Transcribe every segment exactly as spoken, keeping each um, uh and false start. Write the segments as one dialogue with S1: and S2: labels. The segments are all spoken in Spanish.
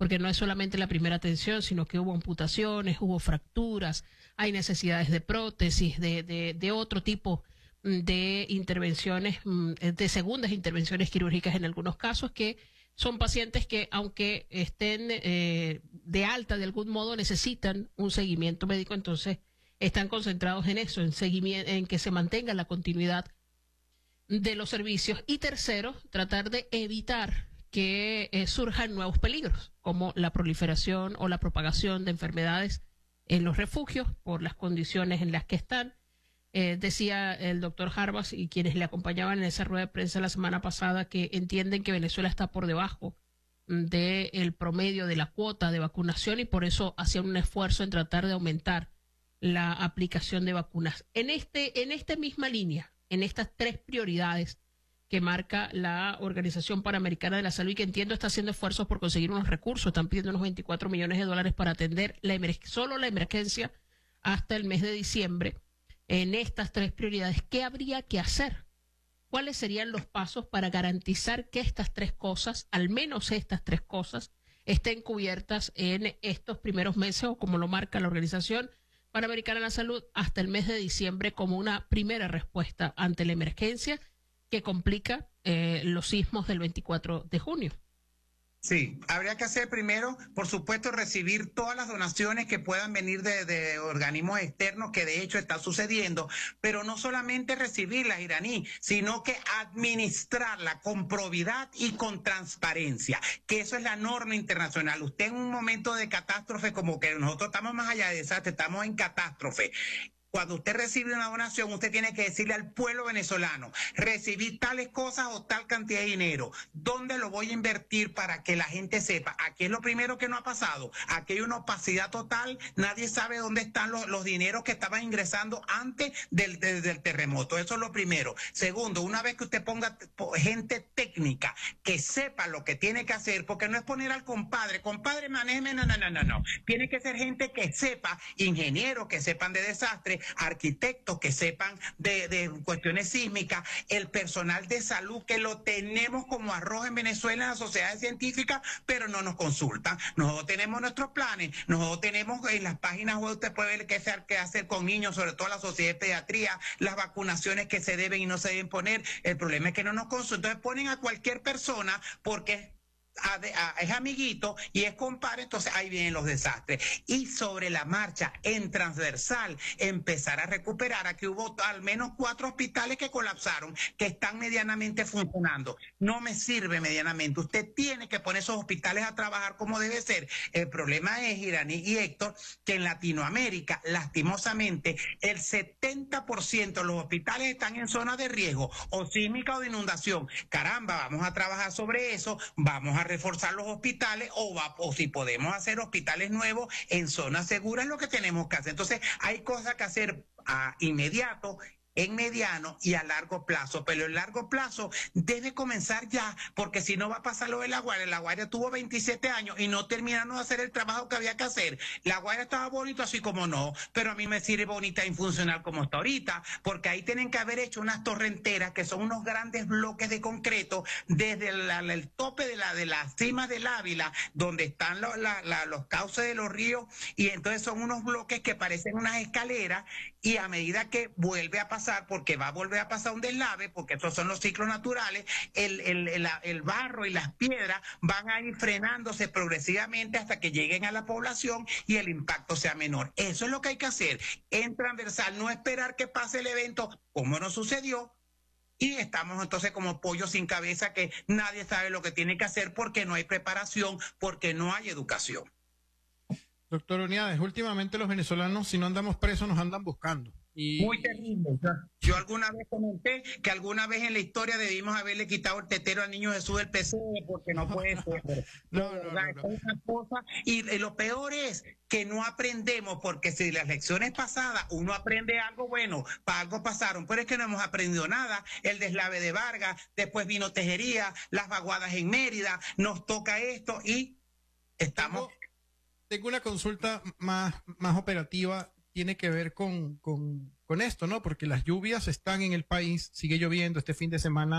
S1: porque no es solamente la primera atención, sino que hubo amputaciones, hubo fracturas, hay necesidades de prótesis, de, de, de otro tipo de intervenciones, de segundas intervenciones quirúrgicas en algunos casos, que son pacientes que, aunque estén eh, de alta de algún modo, necesitan un seguimiento médico. Entonces están concentrados en eso, en seguimiento, en que se mantenga la continuidad de los servicios. Y tercero, tratar de evitar que eh, surjan nuevos peligros, como la proliferación o la propagación de enfermedades en los refugios por las condiciones en las que están. Eh, decía el doctor Harbas y quienes le acompañaban en esa rueda de prensa la semana pasada que entienden que Venezuela está por debajo del promedio de la cuota de vacunación y por eso hacían un esfuerzo en tratar de aumentar la aplicación de vacunas. En este, en esta misma línea, en estas tres prioridades que marca la Organización Panamericana de la Salud y que entiendo está haciendo esfuerzos por conseguir unos recursos, están pidiendo unos veinticuatro millones de dólares para atender la emer- solo la emergencia hasta el mes de diciembre. En estas tres prioridades, ¿qué habría que hacer? ¿Cuáles serían los pasos para garantizar que estas tres cosas, al menos estas tres cosas, estén cubiertas en estos primeros meses o como lo marca la Organización Panamericana de la Salud hasta el mes de diciembre como una primera respuesta ante la emergencia que complica eh, los sismos del veinticuatro de junio?
S2: Sí, habría que hacer primero, por supuesto, recibir todas las donaciones que puedan venir de, de organismos externos, que de hecho está sucediendo, pero no solamente recibirlas, Iraní, sino que administrarla con probidad y con transparencia, que eso es la norma internacional. Usted en un momento de catástrofe, como que nosotros estamos más allá de desastre, estamos en catástrofe. Cuando usted recibe una donación, usted tiene que decirle al pueblo venezolano, recibí tales cosas o tal cantidad de dinero, ¿dónde lo voy a invertir para que la gente sepa? Aquí es lo primero que no ha pasado, aquí hay una opacidad total, nadie sabe dónde están los, los dineros que estaban ingresando antes del, del, del terremoto, eso es lo primero. Segundo, una vez que usted ponga gente técnica que sepa lo que tiene que hacer, porque no es poner al compadre, compadre, manéjeme, no, no, no, no, no, tiene que ser gente que sepa, ingenieros que sepan de desastre, arquitectos que sepan de, de cuestiones sísmicas, el personal de salud que lo tenemos como arroz en Venezuela en las sociedades científicas, pero no nos consultan. Nosotros tenemos nuestros planes, nosotros tenemos en las páginas web, usted puede ver qué hacer, qué hacer con niños, sobre todo la sociedad de pediatría, las vacunaciones que se deben y no se deben poner. El problema es que no nos consultan, entonces ponen a cualquier persona porque A, a, es amiguito y es compadre, entonces ahí vienen los desastres. Y sobre la marcha, en transversal, empezar a recuperar. Aquí hubo al menos cuatro hospitales que colapsaron, que están medianamente funcionando. No me sirve medianamente. Usted tiene que poner esos hospitales a trabajar como debe ser. El problema es, Iraní y Héctor, que en Latinoamérica, lastimosamente, el setenta por ciento de los hospitales están en zonas de riesgo, o sísmica o de inundación. Caramba, vamos a trabajar sobre eso, vamos a reforzar los hospitales o, va, o si podemos hacer hospitales nuevos en zonas seguras, es lo que tenemos que hacer. Entonces hay cosas que hacer a inmediato, en mediano y a largo plazo, pero en largo plazo debe comenzar ya, porque si no va a pasar lo de La Guaira. La Guaira tuvo veintisiete años y no terminaron de hacer el trabajo que había que hacer. La Guaira estaba bonito así como no, pero a mí me sirve bonita y funcional como está ahorita, porque ahí tienen que haber hecho unas torrenteras que son unos grandes bloques de concreto desde la, el tope de la de las cimas del Ávila, donde están lo, la, la, los cauces de los ríos, y entonces son unos bloques que parecen unas escaleras, y a medida que vuelve a pasar, porque va a volver a pasar un deslave, porque estos son los ciclos naturales, el, el, el, el barro y las piedras van a ir frenándose progresivamente hasta que lleguen a la población y el impacto sea menor. Eso es lo que hay que hacer en transversal, no esperar que pase el evento como nos sucedió, y estamos entonces como pollos sin cabeza que nadie sabe lo que tiene que hacer porque no hay preparación, porque no hay educación.
S3: Doctor Uniades, últimamente los venezolanos, si no andamos presos, nos andan buscando. Y...
S2: Muy terrible. Yo alguna vez comenté que alguna vez en la historia debimos haberle quitado el tetero al niño Jesús del P C porque no puede ser.
S3: no, no, no, no.
S2: Es una cosa, y, y lo peor es que no aprendemos, porque si las lecciones pasadas uno aprende algo bueno, para algo pasaron, pero es que no hemos aprendido nada. El deslave de Vargas, después vino Tejería, las vaguadas en Mérida, nos toca esto y estamos...
S3: Tengo, tengo una consulta más, más operativa. Tiene que ver con, con, con esto, ¿no? Porque las lluvias están en el país, sigue lloviendo, este fin de semana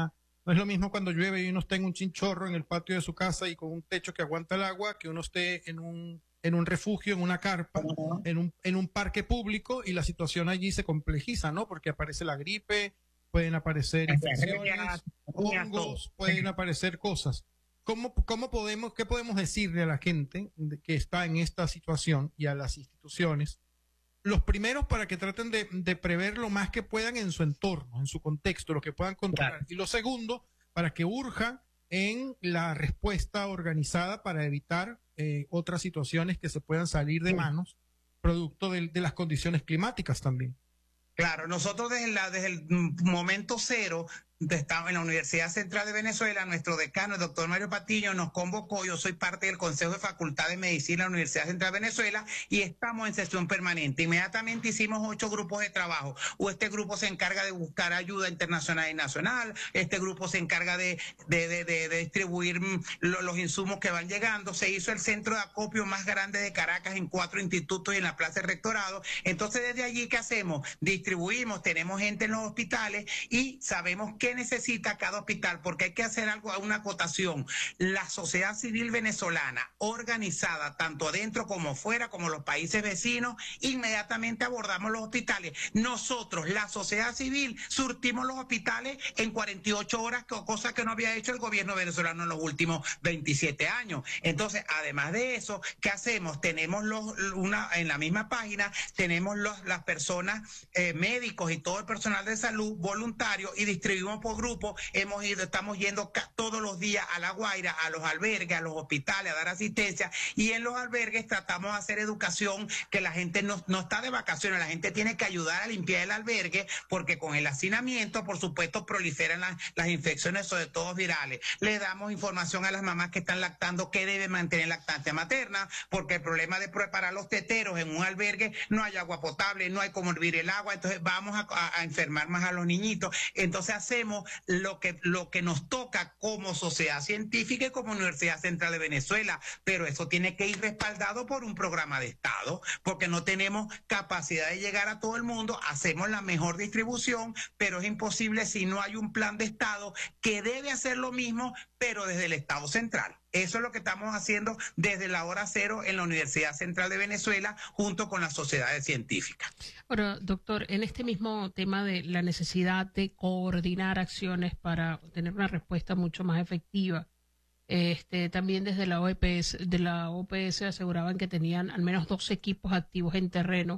S3: No es lo mismo cuando llueve y uno está en un chinchorro en el patio de su casa y con un techo que aguanta el agua, que uno esté en un, en un refugio, en una carpa, uh-huh. en un, en un parque público, y la situación allí se complejiza, ¿no? Porque aparece la gripe, pueden aparecer infecciones, hongos, pueden aparecer cosas. ¿Cómo, cómo podemos, qué podemos decirle a la gente que está en esta situación y a las instituciones? Los primeros, para que traten de, de prever lo más que puedan en su entorno, en su contexto, lo que puedan controlar. Claro. Y lo segundo, para que urjan en la respuesta organizada para evitar eh, otras situaciones que se puedan salir de manos, producto de, de las condiciones climáticas también.
S2: Claro, nosotros desde, la, desde el momento cero, estamos en la Universidad Central de Venezuela, nuestro decano, el doctor Mario Patiño, nos convocó. Yo soy parte del Consejo de Facultad de Medicina de la Universidad Central de Venezuela y estamos en sesión permanente. Inmediatamente hicimos ocho grupos de trabajo. O este grupo se encarga de buscar ayuda internacional y nacional, este grupo se encarga de, de, de, de, de distribuir lo, los insumos que van llegando. Se hizo el centro de acopio más grande de Caracas en cuatro institutos y en la Plaza del Rectorado. Entonces, desde allí, ¿qué hacemos? Distribuimos, tenemos gente en los hospitales y sabemos qué necesita cada hospital, porque hay que hacer algo, una acotación. La sociedad civil venezolana, organizada tanto adentro como fuera, como los países vecinos, inmediatamente abordamos los hospitales. Nosotros, la sociedad civil, surtimos los hospitales en cuarenta y ocho horas, cosa que no había hecho el gobierno venezolano en los últimos veintisiete años. Entonces, además de eso, ¿qué hacemos? Tenemos los, una, en la misma página, tenemos los, las personas, eh, médicos y todo el personal de salud voluntario, y distribuimos por grupo. Hemos ido, estamos yendo todos los días a La Guaira, a los albergues, a los hospitales, a dar asistencia, y en los albergues tratamos de hacer educación, que la gente no, no está de vacaciones, la gente tiene que ayudar a limpiar el albergue, porque con el hacinamiento, por supuesto, proliferan las, las infecciones, sobre todo virales. Le damos información a las mamás que están lactando que deben mantener lactancia materna, porque el problema de preparar los teteros en un albergue, no hay agua potable, no hay cómo hervir el agua, entonces vamos a, a, a enfermar más a los niñitos. Entonces hacemos lo que, lo que nos toca como sociedad científica y como Universidad Central de Venezuela, pero eso tiene que ir respaldado por un programa de Estado, porque no tenemos capacidad de llegar a todo el mundo. Hacemos la mejor distribución, pero es imposible si no hay un plan de Estado que debe hacer lo mismo, pero desde el Estado central. Eso es lo que estamos haciendo desde la hora cero en la Universidad Central de Venezuela, junto con las sociedades científicas.
S1: Ahora, doctor, en este mismo tema de la necesidad de coordinar acciones para tener una respuesta mucho más efectiva, este, también desde la O P S, de la O P S aseguraban que tenían al menos dos equipos activos en terreno,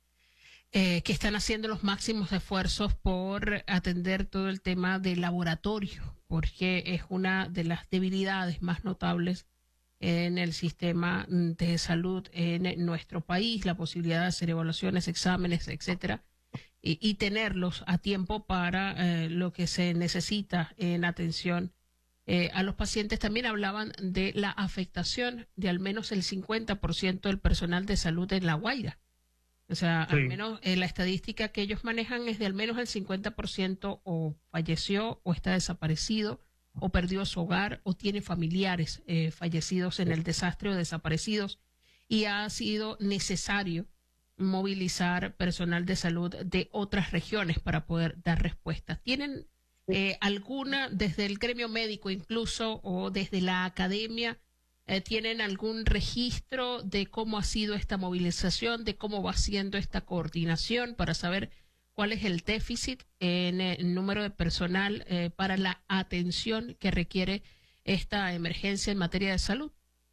S1: eh, que están haciendo los máximos esfuerzos por atender todo el tema del laboratorio, porque es una de las debilidades más notables en el sistema de salud en nuestro país, la posibilidad de hacer evaluaciones, exámenes, etcétera, y, y tenerlos a tiempo para eh, lo que se necesita en atención eh, a los pacientes. También hablaban de la afectación de al menos el cincuenta por ciento del personal de salud en La Guaira. O sea, sí. al menos eh, la estadística que ellos manejan es de al menos el cincuenta por ciento o falleció o está desaparecido o perdió su hogar o tiene familiares eh, fallecidos en el desastre o desaparecidos, y ha sido necesario movilizar personal de salud de otras regiones para poder dar respuesta. ¿Tienen eh, alguna, desde el gremio médico incluso o desde la academia, Eh, ¿tienen algún registro de cómo ha sido esta movilización, de cómo va siendo esta coordinación para saber cuál es el déficit en el número de personal eh, para la atención que requiere esta emergencia en materia de salud?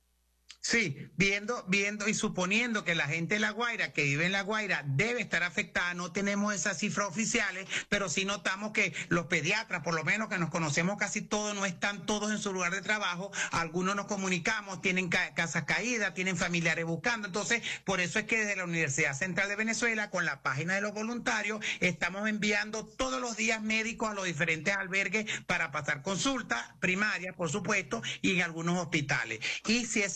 S2: Sí, viendo, viendo y suponiendo que la gente de La Guaira, que vive en La Guaira, debe estar afectada. No tenemos esas cifras oficiales, pero sí notamos que los pediatras, por lo menos que nos conocemos casi todos, no están todos en su lugar de trabajo. Algunos nos comunicamos, tienen ca casas caídas, tienen familiares buscando. Entonces, por eso es que desde la Universidad Central de Venezuela, con la página de los voluntarios, estamos enviando todos los días médicos a los diferentes albergues para pasar consultas primarias, por supuesto, y en algunos hospitales. Y si es cierto,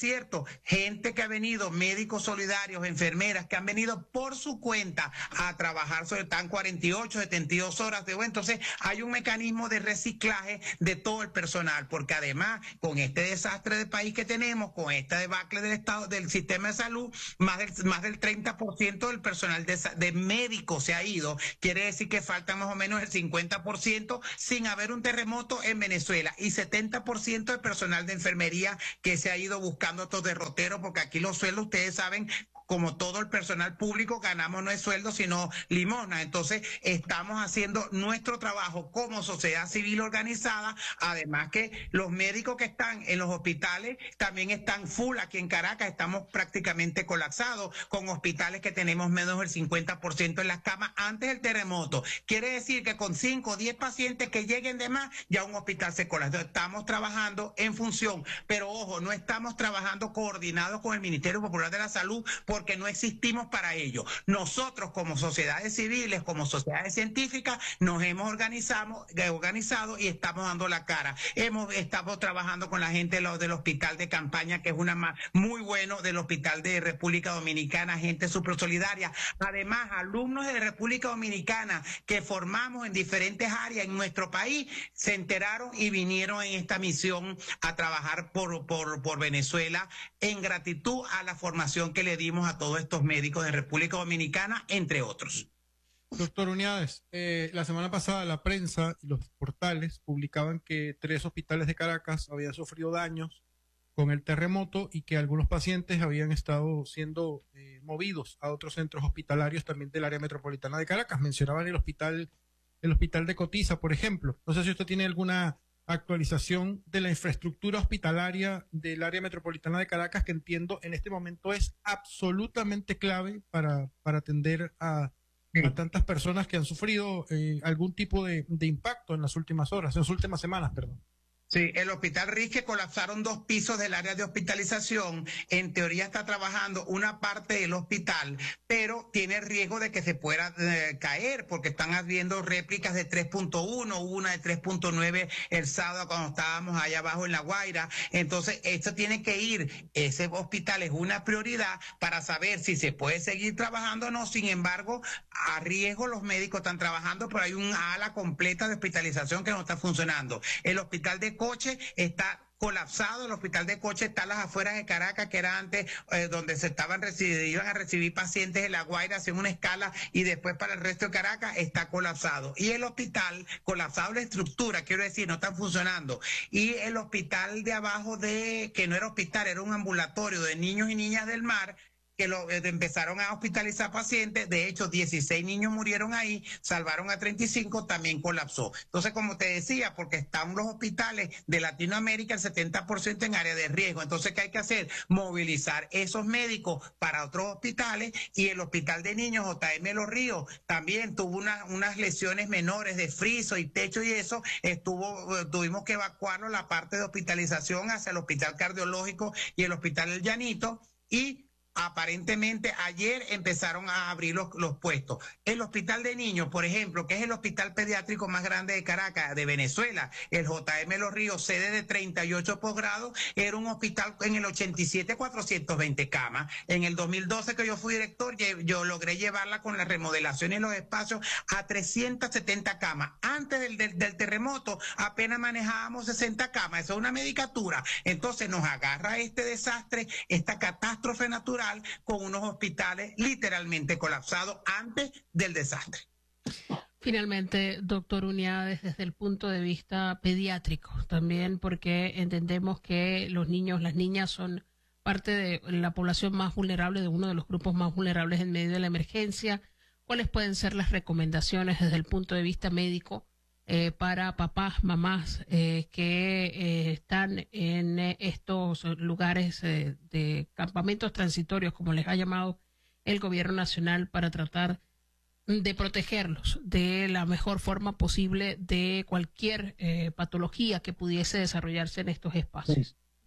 S2: venido gente que ha venido, médicos solidarios, enfermeras que han venido por su cuenta a trabajar, sobre tan cuarenta y ocho, setenta y dos horas de bueno. Entonces hay un mecanismo de reciclaje de todo el personal, porque además con este desastre de país que tenemos, con esta debacle del estado del sistema de salud, más del, más del treinta por ciento del personal de, de médicos se ha ido. Quiere decir que falta más o menos el cincuenta por ciento sin haber un terremoto en Venezuela, y setenta por ciento del personal de enfermería que se ha ido buscando estos derroteros, porque aquí los sueldos, ustedes saben, como todo el personal público, ganamos no es sueldo, sino limosna. Entonces, estamos haciendo nuestro trabajo como sociedad civil organizada, además que los médicos que están en los hospitales también están full. Aquí en Caracas estamos prácticamente colapsados, con hospitales que tenemos menos del cincuenta por ciento en las camas antes del terremoto. Quiere decir que con cinco o diez pacientes que lleguen de más, ya un hospital se colapsa. Estamos trabajando en función, pero ojo, no estamos trabajando coordinados con el Ministerio Popular de la Salud, porque no existimos para ello. Nosotros como sociedades civiles, como sociedades científicas, nos hemos organizado, organizado y estamos dando la cara. Hemos estado trabajando con la gente del hospital de campaña, que es una más muy bueno, del hospital de República Dominicana, gente súper solidaria. Además, alumnos de República Dominicana que formamos en diferentes áreas en nuestro país, se enteraron y vinieron en esta misión a trabajar por, por, por Venezuela, en gratitud a la formación que le dimos a todos estos médicos de República Dominicana, entre otros.
S3: Doctor Uñades, eh, la semana pasada la prensa y los portales publicaban que tres hospitales de Caracas habían sufrido daños con el terremoto y que algunos pacientes habían estado siendo eh, movidos a otros centros hospitalarios también del área metropolitana de Caracas. Mencionaban el hospital, el hospital de Cotiza, por ejemplo. No sé si usted tiene alguna actualización de la infraestructura hospitalaria del área metropolitana de Caracas, que entiendo en este momento es absolutamente clave para, para atender a, a tantas personas que han sufrido eh, algún tipo de, de impacto en las últimas horas, en las últimas semanas, perdón.
S2: Sí, el Hospital Risque colapsaron dos pisos del área de hospitalización. En teoría está trabajando una parte del hospital, pero tiene riesgo de que se pueda eh, caer, porque están habiendo réplicas de tres punto uno, una de tres punto nueve el sábado cuando estábamos allá abajo en La Guaira. Entonces, esto tiene que ir, ese hospital es una prioridad para saber si se puede seguir trabajando o no. Sin embargo, a riesgo los médicos están trabajando, pero hay una ala completa de hospitalización que no está funcionando. El hospital de Coche está colapsado. El hospital de Coche está a las afueras de Caracas, que era antes eh, donde se estaban iban a recibir pacientes de La Guaira, haciendo una escala, y después para el resto de Caracas está colapsado. Y el hospital, colapsado la estructura, quiero decir, no están funcionando. Y el hospital de abajo, de que no era hospital, era un ambulatorio de niños y niñas del mar, que lo, eh, empezaron a hospitalizar pacientes. De hecho, dieciséis niños murieron ahí, salvaron a treinta y cinco, también colapsó. Entonces, como te decía, porque están los hospitales de Latinoamérica, el setenta por ciento en área de riesgo. Entonces, ¿qué hay que hacer? Movilizar esos médicos para otros hospitales. Y el hospital de niños J M Los Ríos también tuvo una, unas lesiones menores de friso y techo, y eso estuvo, eh, tuvimos que evacuarlo, la parte de hospitalización, hacia el hospital cardiológico y el hospital El Llanito. Y aparentemente ayer empezaron a abrir los, los puestos. El hospital de niños, por ejemplo, que es el hospital pediátrico más grande de Caracas, de Venezuela, el J M Los Ríos, sede de treinta y ocho posgrados, era un hospital en el ochenta y siete, cuatrocientas veinte camas. En el dos mil doce, que yo fui director, yo logré llevarla con la remodelación y los espacios a trescientas setenta camas. Antes del, del, del terremoto apenas manejábamos sesenta camas. Eso es una medicatura. Entonces nos agarra este desastre, esta catástrofe natural, con unos hospitales literalmente colapsados antes del desastre.
S1: Finalmente, doctor Uñades, desde el punto de vista pediátrico, también porque entendemos que los niños, las niñas son parte de la población más vulnerable, de uno de los grupos más vulnerables en medio de la emergencia. ¿Cuáles pueden ser las recomendaciones desde el punto de vista médico eh, para papás, mamás eh, que eh, están en eh, estos lugares eh, de campamentos transitorios, como les ha llamado el gobierno nacional, para tratar de protegerlos de la mejor forma posible de cualquier eh, patología que pudiese desarrollarse en estos espacios?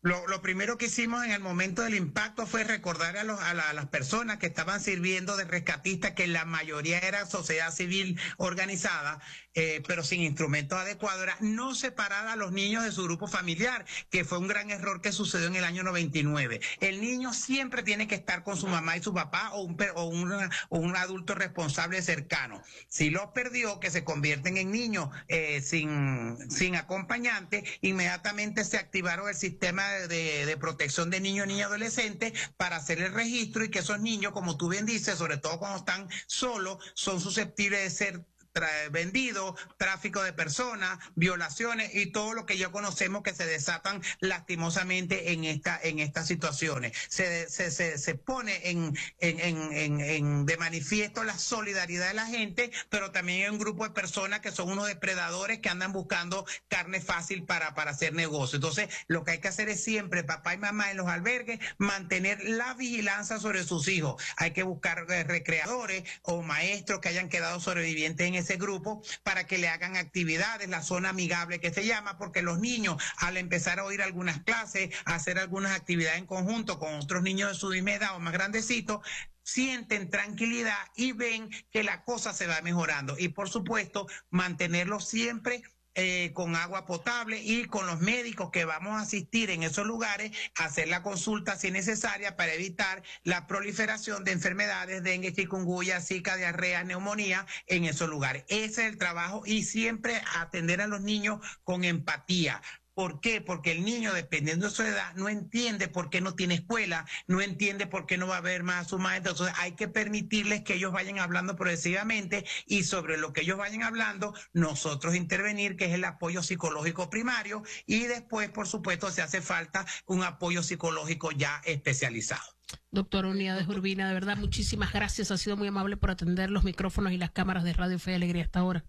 S2: Lo, lo primero que hicimos en el momento del impacto fue recordar a, los, a, la, a las personas que estaban sirviendo de rescatistas, que la mayoría era sociedad civil organizada, eh, pero sin instrumentos adecuados, era no separar a los niños de su grupo familiar, que fue un gran error que sucedió en el año noventa y nueve. El niño siempre tiene que estar con su mamá y su papá o un, o una, o un adulto responsable cercano. Si los perdió, que se convierten en niños eh, sin, sin acompañante, inmediatamente se activaron el sistema de De, de protección de niños, niñas y adolescentes para hacer el registro, y que esos niños, como tú bien dices, sobre todo cuando están solos, son susceptibles de ser vendidos, tráfico de personas, violaciones y todo lo que ya conocemos que se desatan lastimosamente en esta en estas situaciones. Se, se, se, se pone en, en, en, en de manifiesto la solidaridad de la gente, pero también hay un grupo de personas que son unos depredadores que andan buscando carne fácil para, para hacer negocio. Entonces, lo que hay que hacer es siempre, papá y mamá en los albergues, mantener la vigilancia sobre sus hijos. Hay que buscar eh, recreadores o maestros que hayan quedado sobrevivientes en ese grupo para que le hagan actividades, la zona amigable que se llama, porque los niños, al empezar a oír algunas clases, a hacer algunas actividades en conjunto con otros niños de su misma edad o más grandecitos, sienten tranquilidad y ven que la cosa se va mejorando. Y por supuesto, mantenerlos siempre Eh, con agua potable, y con los médicos que vamos a asistir en esos lugares, hacer la consulta si necesaria para evitar la proliferación de enfermedades, dengue, chikungunya, zika, diarrea, neumonía en esos lugares. Ese es el trabajo, y siempre atender a los niños con empatía. ¿Por qué? Porque el niño, dependiendo de su edad, no entiende por qué no tiene escuela, no entiende por qué no va a ver más a su maestro. Entonces hay que permitirles que ellos vayan hablando progresivamente, y sobre lo que ellos vayan hablando, nosotros intervenir, que es el apoyo psicológico primario, y después, por supuesto, si hace falta un apoyo psicológico ya especializado.
S1: Doctor Uniades Urbina, de verdad, muchísimas gracias. Ha sido muy amable por atender los micrófonos y las cámaras de Radio Fe y Alegría hasta ahora.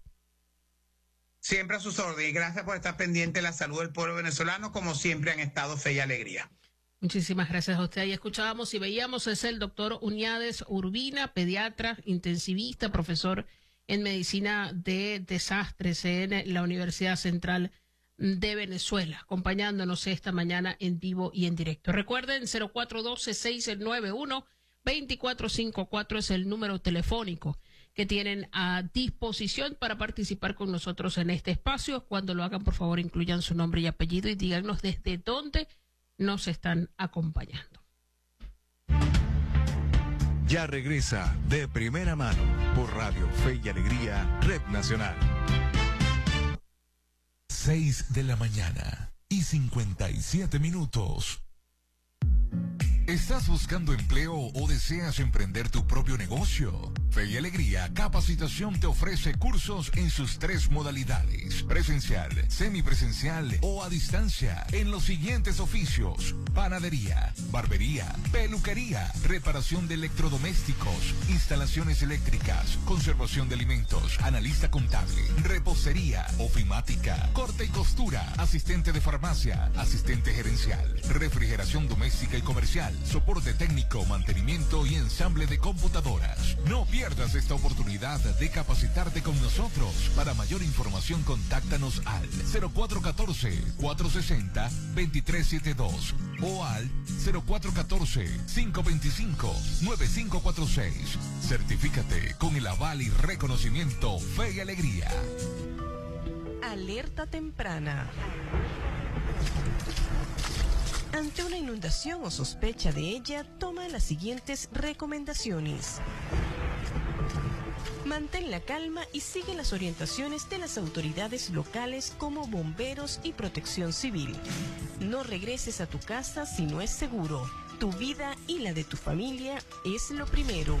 S2: Siempre a sus órdenes, y gracias por estar pendiente de la salud del pueblo venezolano, como siempre han estado Fe y Alegría.
S1: Muchísimas gracias a usted. Ahí escuchábamos y veíamos, es el doctor Uniades Urbina, pediatra, intensivista, profesor en medicina de desastres en la Universidad Central de Venezuela, acompañándonos esta mañana en vivo y en directo. Recuerden, cero cuatro uno dos, seis nueve uno, dos cuatro cinco cuatro es el número telefónico que tienen a disposición para participar con nosotros en este espacio. Cuando lo hagan, por favor, incluyan su nombre y apellido y díganos desde dónde nos están acompañando.
S4: Ya regresa De Primera Mano por Radio Fe y Alegría, Red Nacional.
S5: seis de la mañana y cincuenta y siete minutos. ¿Estás buscando empleo o deseas emprender tu propio negocio? Fe y Alegría Capacitación te ofrece cursos en sus tres modalidades: presencial, semipresencial o a distancia, en los siguientes oficios: panadería, barbería, peluquería, reparación de electrodomésticos, instalaciones eléctricas, conservación de alimentos, analista contable, repostería, ofimática, corte y costura, asistente de farmacia, asistente gerencial, refrigeración doméstica y comercial, soporte técnico, mantenimiento y ensamble de computadoras. No pierdas esta oportunidad de capacitarte con nosotros. Para mayor información, contáctanos al cero cuatro uno cuatro, cuatro seis cero, dos tres siete dos o al cero cuatro uno cuatro, cinco dos cinco, nueve cinco cuatro seis. Certifícate con el aval y reconocimiento Fe y Alegría.
S6: Alerta temprana. Ante una inundación o sospecha de ella, toma las siguientes recomendaciones. Mantén la calma y sigue las orientaciones de las autoridades locales como bomberos y protección civil. No regreses a tu casa si no es seguro. Tu vida y la de tu familia es lo primero.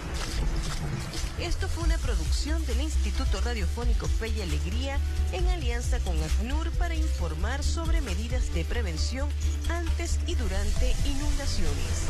S6: Esto fue una producción del Instituto Radiofónico Fe y Alegría en alianza con ACNUR para informar sobre medidas de prevención antes y durante inundaciones.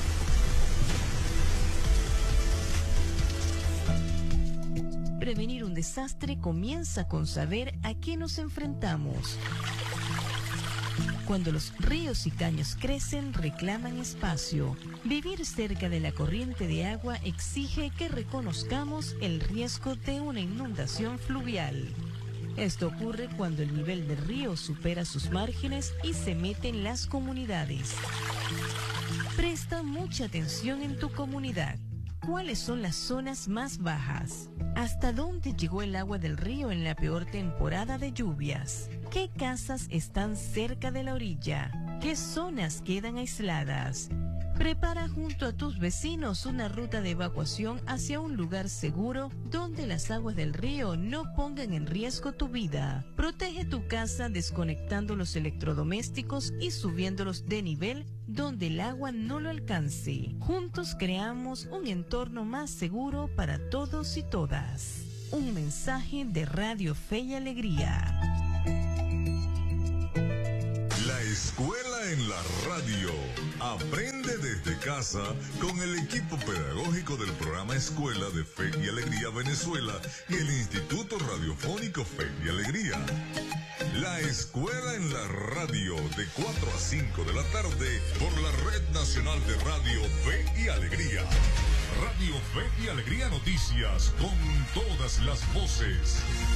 S6: Prevenir un desastre comienza con saber a qué nos enfrentamos. Cuando los ríos y caños crecen, reclaman espacio. Vivir cerca de la corriente de agua exige que reconozcamos el riesgo de una inundación fluvial. Esto ocurre cuando el nivel del río supera sus márgenes y se mete en las comunidades. Presta mucha atención en tu comunidad. ¿Cuáles son las zonas más bajas? ¿Hasta dónde llegó el agua del río en la peor temporada de lluvias? ¿Qué casas están cerca de la orilla? ¿Qué zonas quedan aisladas? Prepara junto a tus vecinos una ruta de evacuación hacia un lugar seguro donde las aguas del río no pongan en riesgo tu vida. Protege tu casa desconectando los electrodomésticos y subiéndolos de nivel donde el agua no lo alcance. Juntos creamos un entorno más seguro para todos y todas. Un mensaje de Radio Fe y Alegría.
S5: La escuela en la radio. Aprende desde casa con el equipo pedagógico del programa Escuela de Fe y Alegría Venezuela y el Instituto Radiofónico Fe y Alegría. La escuela en la radio de cuatro a cinco de la tarde por la Red Nacional de Radio Fe y Alegría. Radio Fe y Alegría Noticias con todas las voces.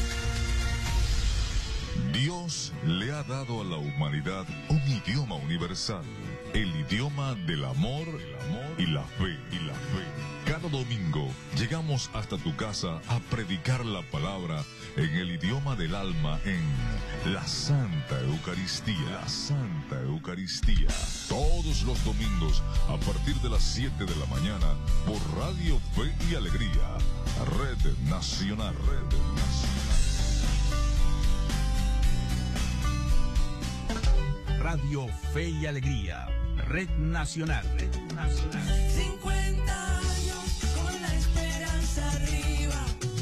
S5: Dios le ha dado a la humanidad un idioma universal, el idioma del amor, el amor y la fe, y la fe. Cada domingo llegamos hasta tu casa a predicar la palabra en el idioma del alma en la Santa Eucaristía. La Santa Eucaristía. Todos los domingos a partir de las siete de la mañana por Radio Fe y Alegría. Red Nacional. Red Nacional.
S7: Radio Fe y Alegría, Red Nacional, Red Nacional.
S8: cincuenta años con la esperanza arriba.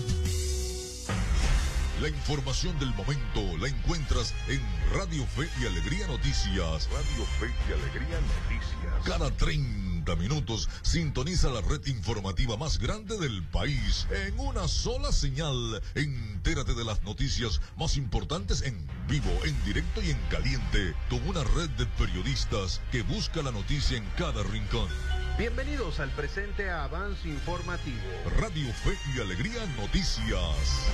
S5: La información del momento la encuentras en Radio Fe y Alegría Noticias. Radio Fe y Alegría Noticias. Cada treinta minutos sintoniza la red informativa más grande del país en una sola señal. Entérate de las noticias más importantes en vivo, en directo y en caliente, con una red de periodistas que busca la noticia en cada rincón.
S9: Bienvenidos al presente avance informativo.
S5: Radio Fe y Alegría Noticias.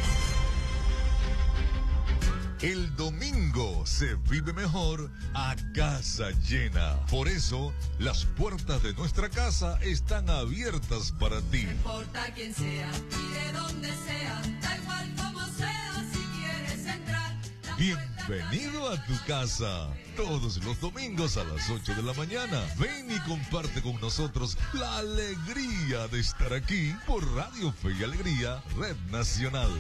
S5: El domingo se vive mejor a casa llena. Por eso, las puertas de nuestra casa están abiertas para ti.
S8: No importa quién sea y de dónde sea, da igual como sea, si quieres entrar.
S5: Bienvenido a tu casa. Todos los domingos a las ocho de la mañana. Ven y comparte con nosotros la alegría de estar aquí por Radio Fe y Alegría, Red Nacional.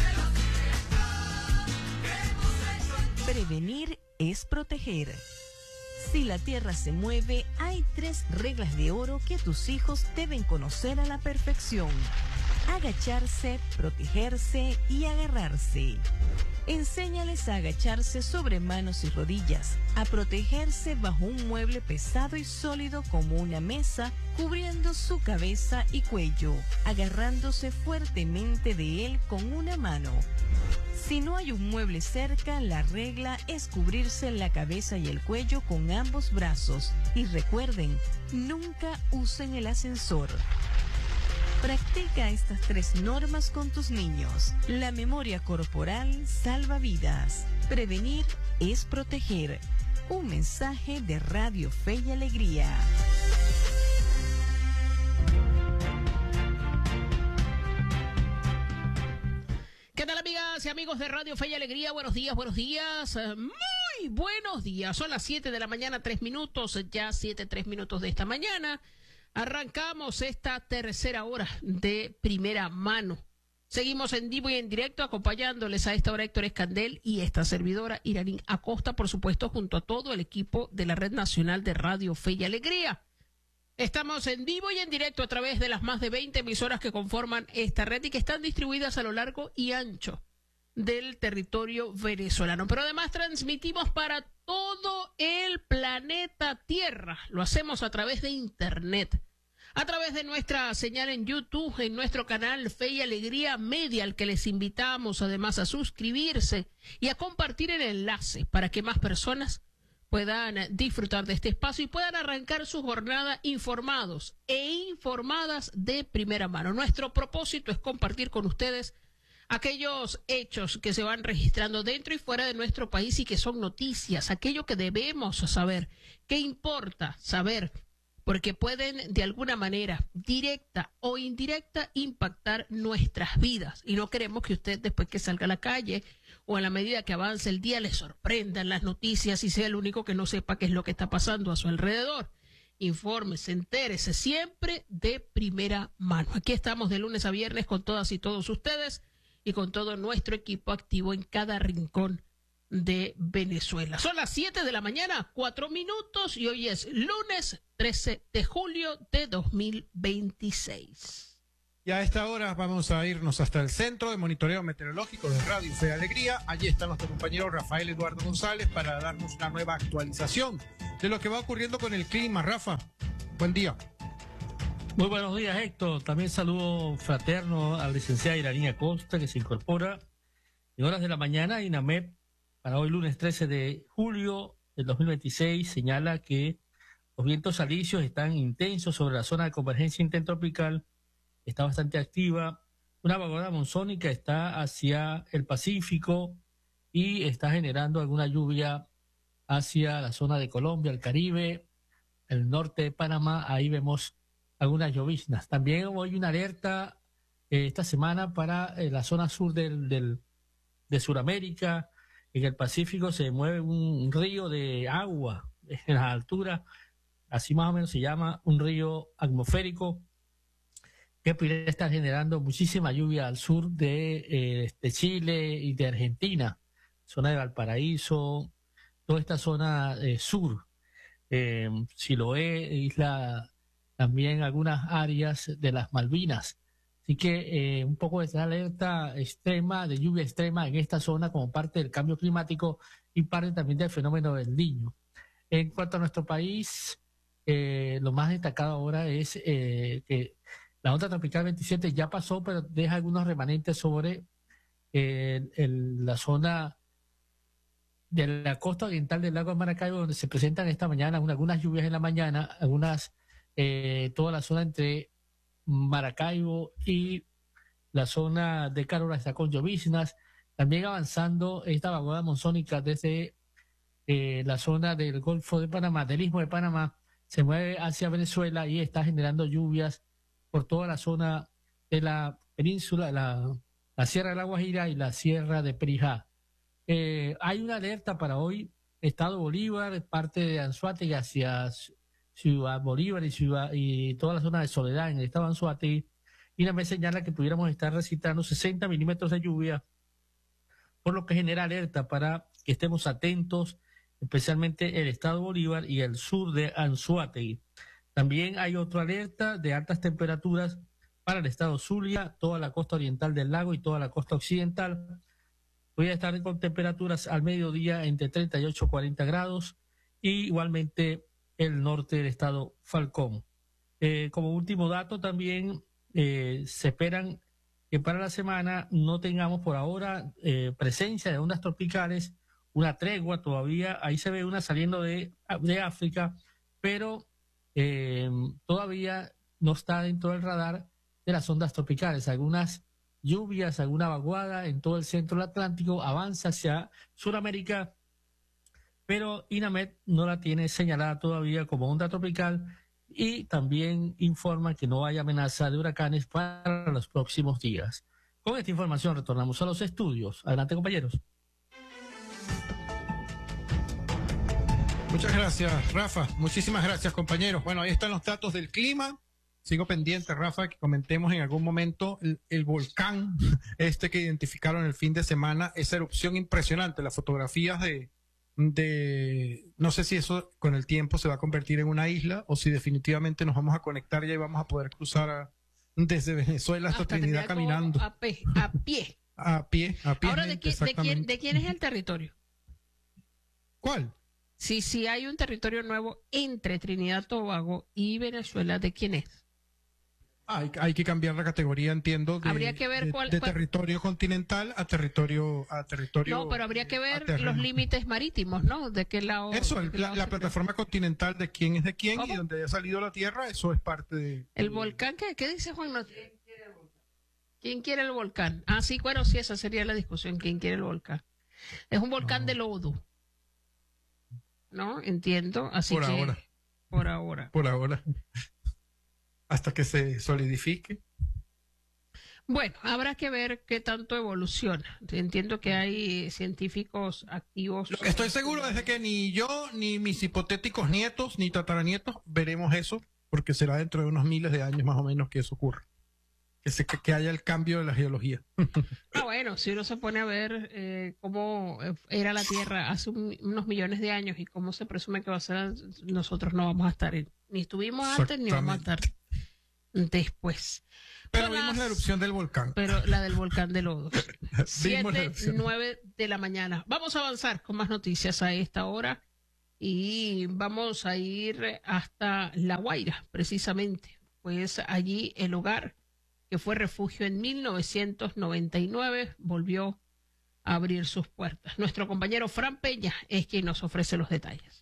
S6: Prevenir es proteger. Si la tierra se mueve, hay tres reglas de oro que tus hijos deben conocer a la perfección: agacharse, protegerse y agarrarse. Enséñales a agacharse sobre manos y rodillas, a protegerse bajo un mueble pesado y sólido como una mesa, cubriendo su cabeza y cuello, agarrándose fuertemente de él con una mano. Si no hay un mueble cerca, la regla es cubrirse la cabeza y el cuello con ambos brazos. Y recuerden, nunca usen el ascensor. Practica estas tres normas con tus niños. La memoria corporal salva vidas. Prevenir es proteger. Un mensaje de Radio Fe y Alegría.
S1: ¿Qué tal, amigas y amigos de Radio Fe y Alegría? Buenos días, buenos días. Muy buenos días. Son las siete de la mañana, tres minutos. Ya siete, tres minutos de esta mañana. Arrancamos esta tercera hora de primera mano. Seguimos en vivo y en directo acompañándoles a esta hora Héctor Escandel y esta servidora Iranín Acosta, por supuesto, junto a todo el equipo de la Red Nacional de Radio Fe y Alegría. Estamos en vivo y en directo a través de las más de veinte emisoras que conforman esta red y que están distribuidas a lo largo y ancho del territorio venezolano. Pero además transmitimos para todo el planeta Tierra. Lo hacemos a través de Internet, a través de nuestra señal en YouTube, en nuestro canal Fe y Alegría Media, al que les invitamos además a suscribirse y a compartir el enlace para que más personas puedan disfrutar de este espacio y puedan arrancar su jornada informados e informadas de primera mano. Nuestro propósito es compartir con ustedes aquellos hechos que se van registrando dentro y fuera de nuestro país y que son noticias, aquello que debemos saber, que importa saber, porque pueden de alguna manera, directa o indirecta, impactar nuestras vidas. Y no queremos que usted, después que salga a la calle o a la medida que avance el día, le sorprendan las noticias y sea el único que no sepa qué es lo que está pasando a su alrededor. Infórmese, entérese siempre de primera mano. Aquí estamos de lunes a viernes con todas y todos ustedes y con todo nuestro equipo activo en cada rincón de Venezuela. Son las siete de la mañana, cuatro minutos, y hoy es lunes trece de julio de dos mil veintiséis.
S3: Y a esta hora vamos a irnos hasta el Centro de Monitoreo Meteorológico de Radio Fe y Alegría. Allí está nuestro compañero Rafael Eduardo González para darnos una nueva actualización de lo que va ocurriendo con el clima. Rafa, buen día.
S10: Muy buenos días, Héctor. También saludo fraterno a la licenciada Iraní Acosta, que se incorpora en horas de la mañana. INAMEP, para hoy lunes trece de julio del dos mil veintiséis, señala que los vientos alisios están intensos sobre la zona de convergencia intertropical, está bastante activa. Una vaguada monzónica está hacia el Pacífico y está generando alguna lluvia hacia la zona de Colombia, el Caribe, el norte de Panamá. Ahí vemos algunas lloviznas. También hoy una alerta eh, esta semana para eh, la zona sur del, del, de Sudamérica. En el Pacífico se mueve un río de agua en la altura, así más o menos se llama, un río atmosférico, que puede estar generando muchísima lluvia al sur de, eh, de Chile y de Argentina, zona de Valparaíso, toda esta zona eh, sur, eh, Siloé, isla, también algunas áreas de las Malvinas. Así que eh, un poco de esta alerta extrema, de lluvia extrema en esta zona como parte del cambio climático y parte también del fenómeno del Niño. En cuanto a nuestro país, eh, lo más destacado ahora es eh, que la onda tropical veintisiete ya pasó, pero deja algunos remanentes sobre eh, el, la zona de la costa oriental del lago de Maracaibo, donde se presentan esta mañana algunas lluvias en la mañana, algunas, eh, toda la zona entre Maracaibo y la zona de Carola está con lloviznas. También avanzando esta vaguada monzónica desde eh, la zona del Golfo de Panamá, del Istmo de Panamá, se mueve hacia Venezuela y está generando lluvias por toda la zona de la península, la, la Sierra de la Guajira y la Sierra de Perijá. Eh, hay una alerta para hoy, Estado Bolívar, parte de Anzoátegui hacia Ciudad Bolívar y, ciudad, y toda la zona de Soledad en el estado de Anzoátegui, y una vez señala que pudiéramos estar recitando sesenta milímetros de lluvia, por lo que genera alerta para que estemos atentos, especialmente el estado Bolívar y el sur de Anzoátegui. También hay otra alerta de altas temperaturas para el estado Zulia, toda la costa oriental del lago y toda la costa occidental. Voy a estar con temperaturas al mediodía entre treinta y ocho y cuarenta grados, y igualmente el norte del estado Falcón. Eh, como último dato también eh, se esperan que para la semana no tengamos por ahora eh, presencia de ondas tropicales, una tregua todavía, ahí se ve una saliendo de, de África, pero eh, todavía no está dentro del radar de las ondas tropicales. Algunas lluvias, alguna vaguada en todo el centro del Atlántico, avanza hacia Sudamérica, pero INAMET no la tiene señalada todavía como onda tropical y también informa que no hay amenaza de huracanes para los próximos días. Con esta información retornamos a los estudios. Adelante, compañeros.
S3: Muchas gracias, Rafa. Muchísimas gracias, compañeros. Bueno, ahí están los datos del clima. Sigo pendiente, Rafa, que comentemos en algún momento el, el volcán este que identificaron el fin de semana, esa erupción impresionante, las fotografías de, de, no sé si eso con el tiempo se va a convertir en una isla o si definitivamente nos vamos a conectar y ahí vamos a poder cruzar a, desde Venezuela hasta, hasta Trinidad caminando.
S1: A, pe, a pie.
S3: A pie, a pie.
S1: Ahora, ¿de, qué, de, quién, ¿de quién es el territorio?
S3: ¿Cuál?
S1: Si, si hay un territorio nuevo entre Trinidad y Tobago y Venezuela, ¿de quién es?
S3: Hay, hay que cambiar la categoría, entiendo, de,
S1: habría que ver
S3: de,
S1: cuál,
S3: de
S1: cuál...
S3: territorio continental a territorio a territorio.
S1: No, pero habría que ver los límites marítimos, ¿no? De qué lado.
S3: Eso, el,
S1: qué
S3: la,
S1: lado
S3: la plataforma continental de quién es de quién. ¿Cómo? Y donde haya salido la tierra, eso es parte de.
S1: El volcán, ¿qué, qué dice Juan? No, ¿Quién quiere el volcán? Ah, sí, bueno, sí, esa sería la discusión. ¿Quién quiere el volcán? Es un volcán
S3: No.
S1: de lodo. ¿No? Entiendo. Así
S3: Por
S1: que.
S3: ahora.
S1: Por ahora.
S3: Por ahora. Hasta que se solidifique.
S1: Bueno, habrá que ver qué tanto evoluciona. Entiendo que hay científicos activos.
S3: Lo que estoy seguro es de que ni yo, ni mis hipotéticos nietos, ni tataranietos veremos eso, porque será dentro de unos miles de años más o menos que eso ocurra. Que, se, que haya el cambio de la geología.
S1: Ah, bueno, si uno se pone a ver eh, cómo era la Tierra hace un- unos millones de años y cómo se presume que va a ser, nosotros no vamos a estar, en- ni estuvimos antes ni vamos a estar después.
S3: Pero
S1: Son
S3: vimos
S1: las-
S3: la erupción del volcán.
S1: Pero la del volcán de lodo.
S3: Vimos la
S1: Siete,
S3: erupción.
S1: nueve de la mañana. Vamos a avanzar con más noticias a esta hora y vamos a ir hasta La Guaira, precisamente. Pues allí el hogar que fue refugio en mil novecientos noventa y nueve volvió a abrir sus puertas. Nuestro compañero Fran Peña es quien nos ofrece los detalles.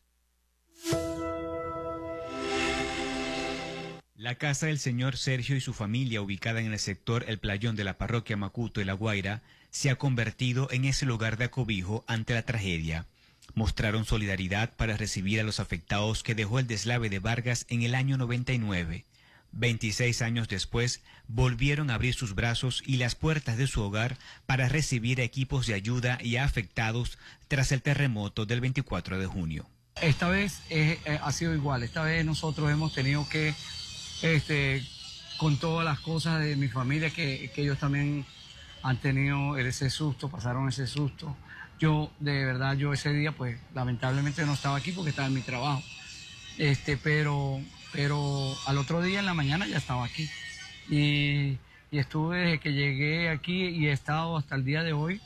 S11: La casa del señor Sergio y su familia, ubicada en el sector El Playón de la parroquia Macuto y La Guaira, se ha convertido en ese lugar de acobijo ante la tragedia. Mostraron solidaridad para recibir a los afectados que dejó el deslave de Vargas en el año noventa y nueve. veintiséis años después, volvieron a abrir sus brazos y las puertas de su hogar para recibir equipos de ayuda y a afectados tras el terremoto del veinticuatro de junio.
S12: Esta vez eh, eh, ha sido igual. Esta vez nosotros hemos tenido que, este, con todas las cosas de mi familia, que, que ellos también han tenido ese susto, pasaron ese susto. Yo, de verdad, yo ese día, pues, lamentablemente no estaba aquí porque estaba en mi trabajo. Este, pero, pero al otro día en la mañana ya estaba aquí. Y, y estuve desde que llegué aquí y he estado hasta el día de hoy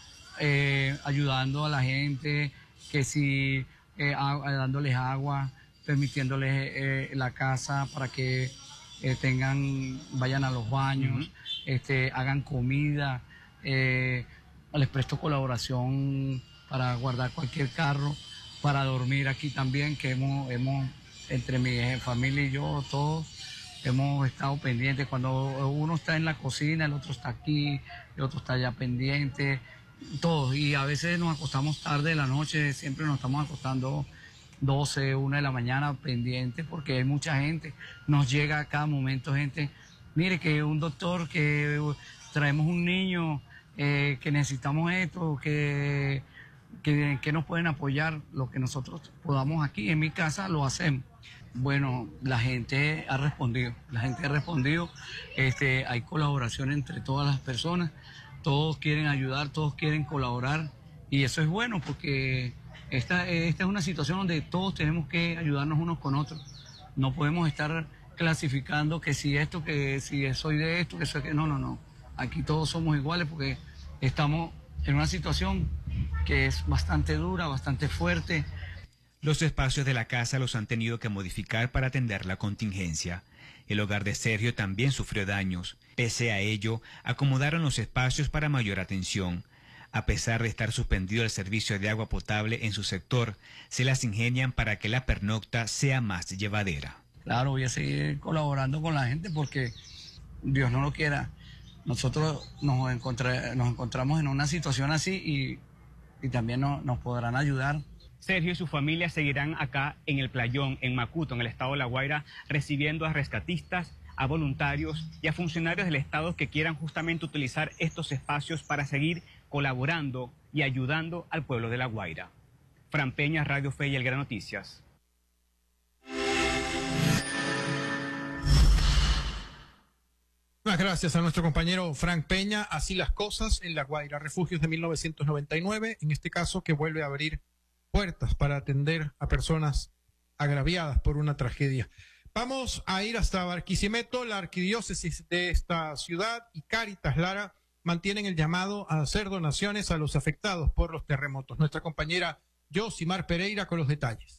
S12: eh, ayudando a la gente, que si eh, a- dándoles agua, permitiéndoles eh, la casa para que eh, tengan, vayan a los baños, este, hagan comida, eh, les presto colaboración para guardar cualquier carro, para dormir aquí también, que hemos, hemos entre mi eh, familia y yo, todos hemos estado pendientes. Cuando uno está en la cocina, el otro está aquí, el otro está allá pendiente, todos. Y a veces nos acostamos tarde de la noche, siempre nos estamos acostando doce, una de la mañana pendientes, porque hay mucha gente. Nos llega a cada momento gente, mire que un doctor, que traemos un niño, eh, que necesitamos esto, que, que, que nos pueden apoyar, lo que nosotros podamos aquí en mi casa lo hacemos. Bueno, la gente ha respondido, la gente ha respondido, este, hay colaboración entre todas las personas, todos quieren ayudar, todos quieren colaborar y eso es bueno porque esta, esta es una situación donde todos tenemos que ayudarnos unos con otros. No podemos estar clasificando que si esto, que si soy de esto, que soy que no, no, no. Aquí todos somos iguales porque estamos en una situación que es bastante dura, bastante fuerte.
S11: Los espacios de la casa los han tenido que modificar para atender la contingencia. El hogar de Sergio también sufrió daños. Pese a ello, acomodaron los espacios para mayor atención. A pesar de estar suspendido el servicio de agua potable en su sector, se las ingenian para que la pernocta sea más llevadera.
S12: Claro, voy a seguir colaborando con la gente porque Dios no lo quiera. Nosotros nos, encontré, nos encontramos en una situación así y, y también no, nos podrán ayudar.
S11: Sergio y su familia seguirán acá en el Playón, en Macuto, en el estado de La Guaira, recibiendo a rescatistas, a voluntarios y a funcionarios del estado que quieran justamente utilizar estos espacios para seguir colaborando y ayudando al pueblo de La Guaira. Fran Peña, Radio Fe y El Gran Noticias.
S3: Muchas gracias a nuestro compañero Frank Peña. Así las cosas en La Guaira, refugios de mil novecientos noventa y nueve, en este caso que vuelve a abrir puertas para atender a personas agraviadas por una tragedia. Vamos a ir hasta Barquisimeto. La arquidiócesis de esta ciudad y Cáritas Lara mantienen el llamado a hacer donaciones a los afectados por los terremotos. Nuestra compañera Yosimar Pereira con los detalles.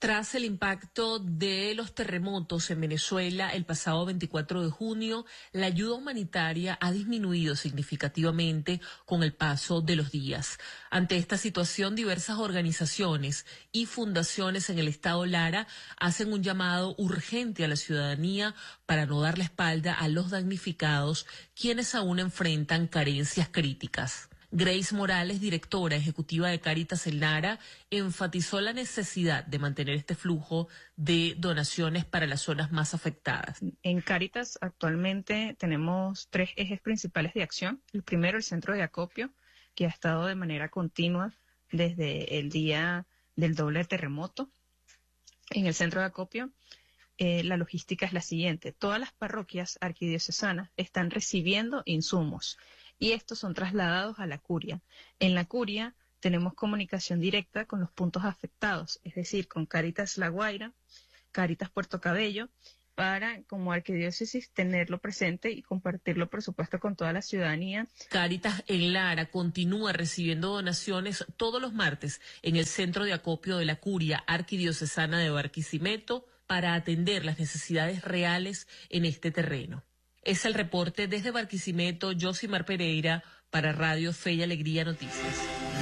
S13: Tras el impacto de los terremotos en Venezuela el pasado veinticuatro de junio, la ayuda humanitaria ha disminuido significativamente con el paso de los días. Ante esta situación, diversas organizaciones y fundaciones en el estado Lara hacen un llamado urgente a la ciudadanía para no dar la espalda a los damnificados, quienes aún enfrentan carencias críticas. Grace Morales, directora ejecutiva de Cáritas en Lara, enfatizó la necesidad de mantener este flujo de donaciones para las zonas más afectadas.
S14: En Cáritas actualmente tenemos tres ejes principales de acción. El primero, el centro de acopio, que ha estado de manera continua desde el día del doble terremoto. En el centro de acopio, eh, la logística es la siguiente. Todas las parroquias arquidiocesanas están recibiendo insumos y estos son trasladados a la curia. En la curia tenemos comunicación directa con los puntos afectados, es decir, con Cáritas La Guaira, Cáritas Puerto Cabello, para como arquidiócesis tenerlo presente y compartirlo, por supuesto, con toda la ciudadanía.
S13: Cáritas en Lara continúa recibiendo donaciones todos los martes en el centro de acopio de la curia arquidiocesana de Barquisimeto para atender las necesidades reales en este terreno. Es el reporte desde Barquisimeto, Josimar Pereira, para Radio Fe y Alegría Noticias.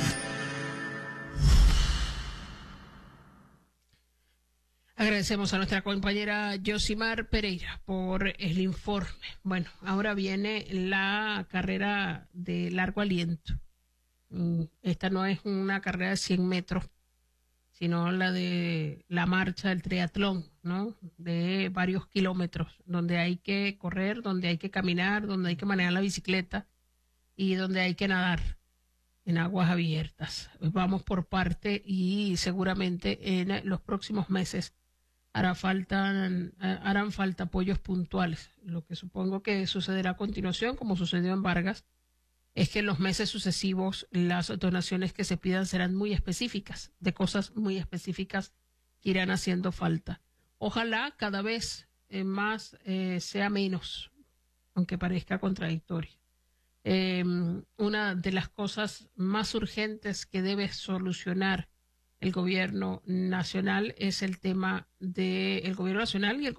S1: Agradecemos a nuestra compañera Josimar Pereira por el informe. Bueno, ahora viene la carrera de largo aliento. Esta no es una carrera de cien metros, sino la de la marcha del triatlón, ¿no? De varios kilómetros, donde hay que correr, donde hay que caminar, donde hay que manejar la bicicleta y donde hay que nadar en aguas abiertas. Vamos por parte y seguramente en los próximos meses hará falta, harán falta apoyos puntuales. Lo que supongo que sucederá a continuación, como sucedió en Vargas, es que en los meses sucesivos las donaciones que se pidan serán muy específicas, de cosas muy específicas que irán haciendo falta. Ojalá cada vez eh, más eh, sea menos, aunque parezca contradictorio. Eh, una de las cosas más urgentes que debe solucionar el gobierno nacional es el tema del gobierno nacional y el